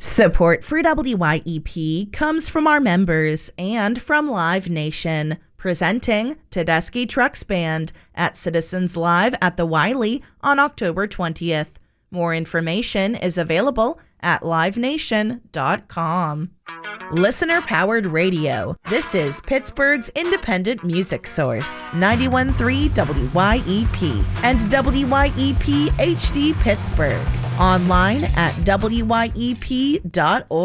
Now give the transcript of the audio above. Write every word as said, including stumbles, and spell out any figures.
Support for W Y E P comes from our members and from Live Nation, presenting Tedeschi Trucks Band at Citizens Live at the Wiley on October twentieth. More information is available at live nation dot com. Listener-powered radio. This is Pittsburgh's independent music source, ninety-one point three W Y E P and W Y E P H D Pittsburgh. Online at W Y E P dot org.